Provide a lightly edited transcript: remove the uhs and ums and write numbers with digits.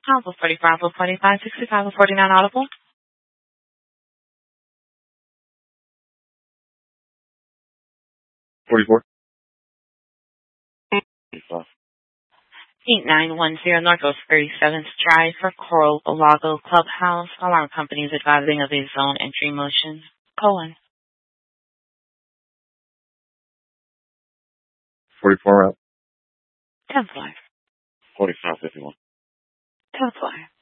Alpha 45, Alpha 45, 65, Alpha 49 audible. 44. 8910 Northwest 37th Drive for Coral Lago Clubhouse. Alarm company is advising of a zone entry motion. Cohen. 44 out. 10 fly. 4551. 10 fly.